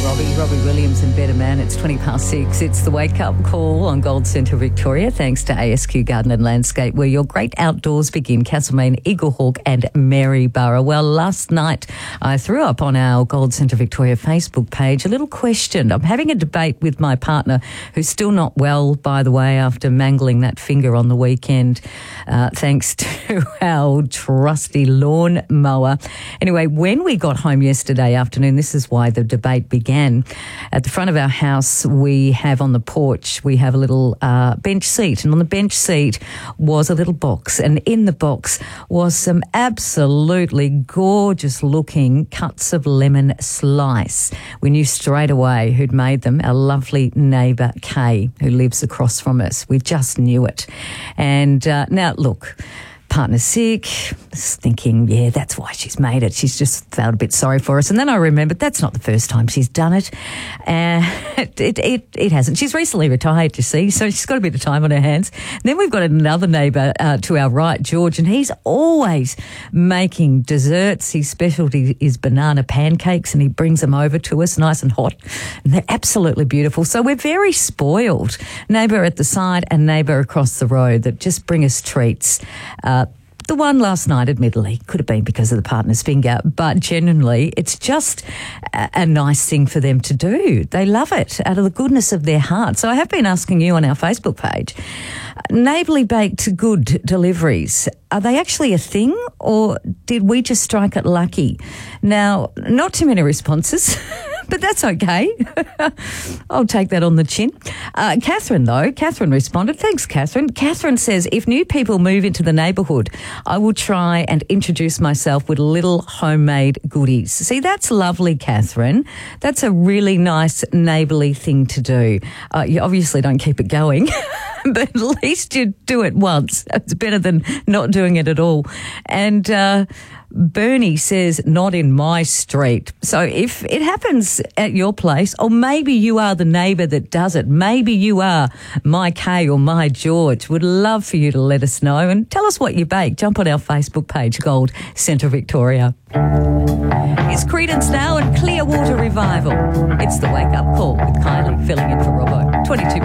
Robbie Williams and Better Man. It's 6:20. It's the wake-up call on Gold Centre Victoria, thanks to ASQ Garden and Landscape, where your great outdoors begin. Castlemaine, Eaglehawk and Maryborough. Well, last night I threw up on our Gold Centre Victoria Facebook page a little question. I'm having a debate with my partner, who's still not well, by the way, after mangling that finger on the weekend, thanks to our trusty lawn mower. Anyway, when we got home yesterday afternoon, this is why the debate began. At the front of our house, we have on the porch, we have a little bench seat, and on the bench seat was a little box, and in the box was some absolutely gorgeous looking cuts of lemon slice. We knew straight away who'd made them, our lovely neighbour Kay, who lives across from us. We just knew it. And now look, partner's sick, thinking, yeah, that's why she's made it. She's just felt a bit sorry for us. And then I remembered that's not the first time she's done it. It hasn't. She's recently retired, you see, so she's got a bit of time on her hands. And then we've got another neighbour to our right, George, and he's always making desserts. His specialty is banana pancakes, and he brings them over to us nice and hot. And they're absolutely beautiful. So we're very spoiled. Neighbour at the side and neighbour across the road that just bring us treats. The one last night, admittedly, could have been because of the partner's finger, but genuinely, it's just a nice thing for them to do. They love it out of the goodness of their heart. So I have been asking you on our Facebook page, neighbourly baked good deliveries, are they actually a thing, or did we just strike it lucky? Now, not too many responses. But that's okay. I'll take that on the chin. Catherine responded. Thanks, Catherine. Catherine says, if new people move into the neighbourhood, I will try and introduce myself with little homemade goodies. See, that's lovely, Catherine. That's a really nice neighbourly thing to do. You obviously don't keep it going, but at least you do it once. It's better than not doing it at all. And Bernie says, not in my street. So if it happens at your place, or maybe you are the neighbour that does it, maybe you are my Kay or my George, would love for you to let us know and tell us what you bake. Jump on our Facebook page, Gold Centre Victoria. It's Creedence now and Clearwater Revival. It's the wake-up call with Kylie filling in for Robbo. 22